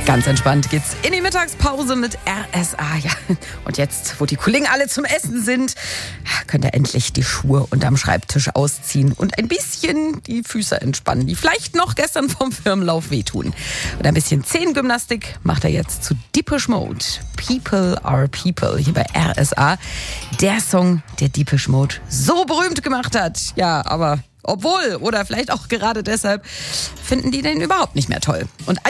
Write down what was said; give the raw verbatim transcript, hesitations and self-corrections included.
Ganz entspannt geht's in die Mittagspause mit R S A. Ja. Und jetzt, wo die Kollegen alle zum Essen sind, könnt ihr endlich die Schuhe unterm Schreibtisch ausziehen und ein bisschen die Füße entspannen, die vielleicht noch gestern vom Firmenlauf wehtun. Und ein bisschen Zehengymnastik macht er jetzt zu Depeche Mode. People are People hier bei R S A. Der Song, der Depeche Mode so berühmt gemacht hat. Ja, aber obwohl oder vielleicht auch gerade deshalb finden die den überhaupt nicht mehr toll. Und